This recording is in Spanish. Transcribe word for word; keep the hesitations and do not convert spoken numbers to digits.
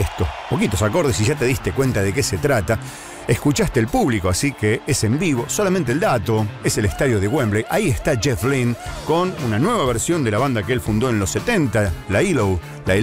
estos poquitos acordes y ya te diste cuenta de qué se trata. Escuchaste el público, así que es en vivo. Solamente el dato, es el estadio de Wembley. Ahí está Jeff Lynne con una nueva versión de la banda que él fundó en los setenta, la E L O, la